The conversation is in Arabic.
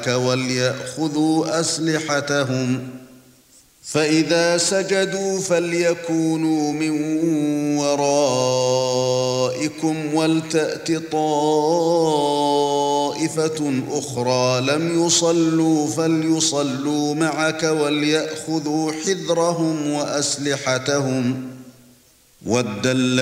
معك وليأخذوا أسلحتهم فإذا سجدوا فليكونوا من ورائكم ولتأت طائفة أخرى لم يصلوا فليصلوا معك وليأخذوا حذرهم وأسلحتهم ود